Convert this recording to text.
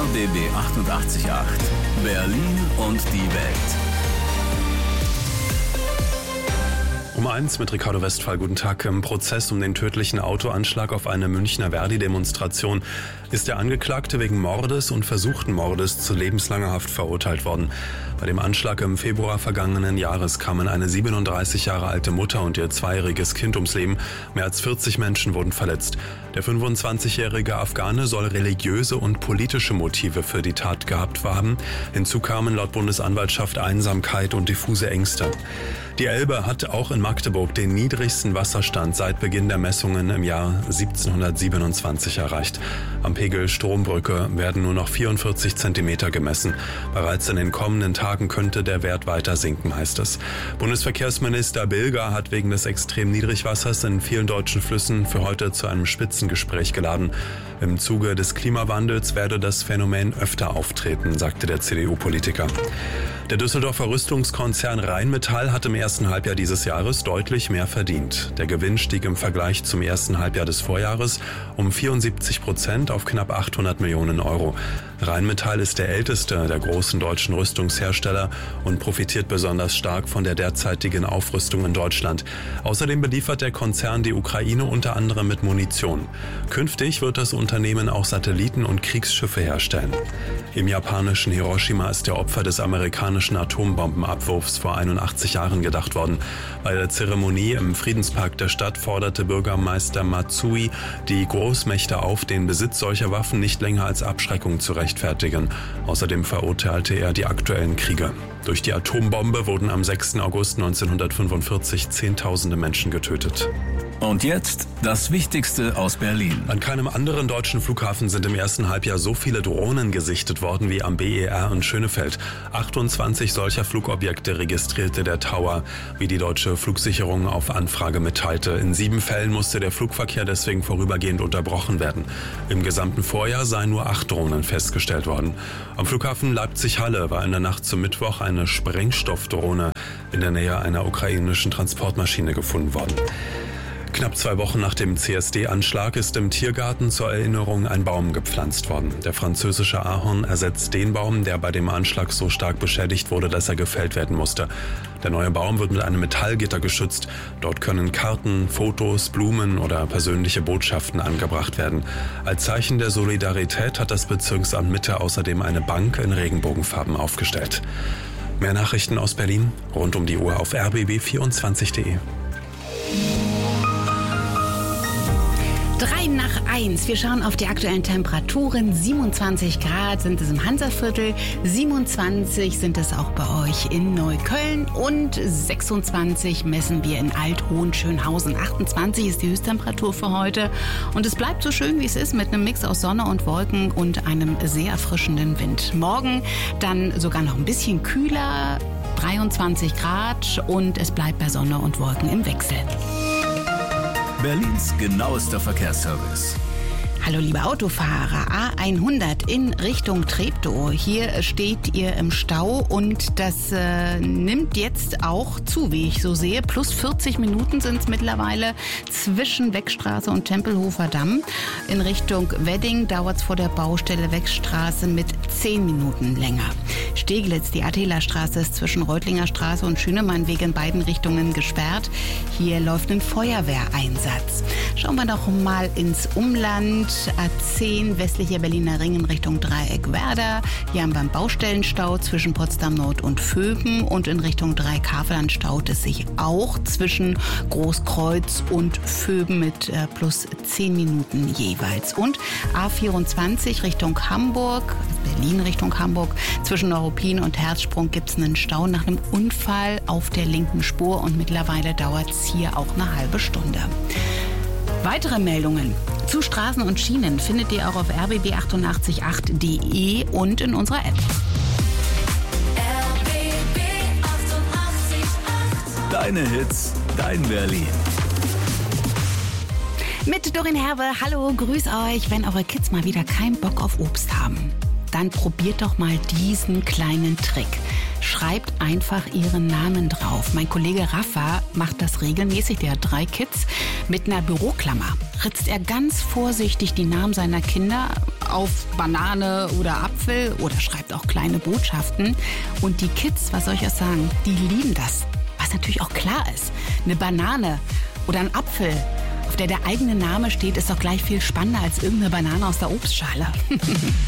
RBB 88.8 Berlin und die Welt. Um 1 mit Ricardo Westphal. Guten Tag. Im Prozess um den tödlichen Autoanschlag auf eine Münchner Verdi-Demonstration ist der Angeklagte wegen Mordes und versuchten Mordes zu lebenslanger Haft verurteilt worden. Bei dem Anschlag im Februar vergangenen Jahres kamen eine 37 Jahre alte Mutter und ihr zweijähriges Kind ums Leben. Mehr als 40 Menschen wurden verletzt. Der 25-jährige Afghane soll religiöse und politische Motive für die Tat gehabt haben. Hinzu kamen laut Bundesanwaltschaft Einsamkeit und diffuse Ängste. Die Elbe hat auch in Magdeburg den niedrigsten Wasserstand seit Beginn der Messungen im Jahr 1727 erreicht. Am Pegel Strombrücke werden nur noch 44 Zentimeter gemessen. Bereits in den kommenden Tagen könnte der Wert weiter sinken, heißt es. Bundesverkehrsminister Bilger hat wegen des extrem Niedrigwassers in vielen deutschen Flüssen für heute zu einem Spitzengespräch geladen. Im Zuge des Klimawandels werde das Phänomen öfter auftreten, sagte der CDU-Politiker. Der Düsseldorfer Rüstungskonzern Rheinmetall hat im ersten Halbjahr dieses Jahres deutlich mehr verdient. Der Gewinn stieg im Vergleich zum ersten Halbjahr des Vorjahres um 74% auf knapp 800 Millionen Euro. Rheinmetall ist der älteste der großen deutschen Rüstungshersteller und profitiert besonders stark von der derzeitigen Aufrüstung in Deutschland. Außerdem beliefert der Konzern die Ukraine unter anderem mit Munition. Künftig wird das Unternehmen auch Satelliten und Kriegsschiffe herstellen. Im japanischen Hiroshima ist der Opfer des amerikanischen Atombombenabwurfs vor 81 Jahren gedacht worden. Bei der Zeremonie im Friedenspark der Stadt forderte Bürgermeister Matsui die Großmächte auf, den Besitz solcher Waffen nicht länger als Abschreckung zu rechtfertigen. Außerdem verurteilte er die aktuellen Kriege. Durch die Atombombe wurden am 6. August 1945 Zehntausende Menschen getötet. Und jetzt das Wichtigste aus Berlin. An keinem anderen deutschen Flughafen sind im ersten Halbjahr so viele Drohnen gesichtet worden wie am BER in Schönefeld. 28 solcher Flugobjekte registrierte der Tower, wie die deutsche Flugsicherung auf Anfrage mitteilte. In 7 Fällen musste der Flugverkehr deswegen vorübergehend unterbrochen werden. Im gesamten Vorjahr seien nur 8 Drohnen festgestellt worden. Am Flughafen Leipzig-Halle war in der Nacht zum Mittwoch eine Sprengstoffdrohne in der Nähe einer ukrainischen Transportmaschine gefunden worden. Knapp 2 Wochen nach dem CSD-Anschlag ist im Tiergarten zur Erinnerung ein Baum gepflanzt worden. Der französische Ahorn ersetzt den Baum, der bei dem Anschlag so stark beschädigt wurde, dass er gefällt werden musste. Der neue Baum wird mit einem Metallgitter geschützt. Dort können Karten, Fotos, Blumen oder persönliche Botschaften angebracht werden. Als Zeichen der Solidarität hat das Bezirksamt Mitte außerdem eine Bank in Regenbogenfarben aufgestellt. Mehr Nachrichten aus Berlin rund um die Uhr auf rbb24.de. 3:01. Wir schauen auf die aktuellen Temperaturen. 27 Grad sind es im Hansaviertel, 27 sind es auch bei euch in Neukölln und 26 messen wir in Alt-Hohenschönhausen. 28 ist die Höchsttemperatur für heute und es bleibt so schön, wie es ist, mit einem Mix aus Sonne und Wolken und einem sehr erfrischenden Wind. Morgen dann sogar noch ein bisschen kühler, 23 Grad und es bleibt bei Sonne und Wolken im Wechsel. Berlins genauester Verkehrsservice. Hallo liebe Autofahrer, A100 in Richtung Treptow. Hier steht ihr im Stau und das nimmt jetzt auch zu, wie ich so sehe. Plus 40 Minuten sind es mittlerweile zwischen Weckstraße und Tempelhofer Damm. In Richtung Wedding dauert es vor der Baustelle Weckstraße mit 10 Minuten länger. Steglitz, die Athélastraße ist zwischen Reutlinger Straße und Schünemannweg in beiden Richtungen gesperrt. Hier läuft ein Feuerwehreinsatz. Schauen wir doch mal ins Umland. A10 westlicher Berliner Ring in Richtung Dreieck Werder. Hier haben wir einen Baustellenstau zwischen Potsdam Nord und Vöben und in Richtung Dreieck-Havelland staut es sich auch zwischen Großkreuz und Vöben mit plus 10 Minuten jeweils. Und A24 Richtung Hamburg, Berlin Richtung Hamburg, zwischen Neuruppin und Herzsprung gibt es einen Stau nach einem Unfall auf der linken Spur und mittlerweile dauert es hier auch eine halbe Stunde. Weitere Meldungen zu Straßen und Schienen findet ihr auch auf rbb888.de und in unserer App. RBB 88.8. Deine Hits, dein Berlin. Mit Doreen Herbe, hallo, grüß euch. Wenn eure Kids mal wieder keinen Bock auf Obst haben, dann probiert doch mal diesen kleinen Trick. Schreibt einfach ihren Namen drauf. Mein Kollege Rafa macht das regelmäßig, der hat 3 Kids. Mit einer Büroklammer ritzt er ganz vorsichtig die Namen seiner Kinder auf Banane oder Apfel oder schreibt auch kleine Botschaften. Und die Kids, was soll ich euch sagen, die lieben das. Was natürlich auch klar ist. Eine Banane oder ein Apfel, auf der eigene Name steht, ist doch gleich viel spannender als irgendeine Banane aus der Obstschale.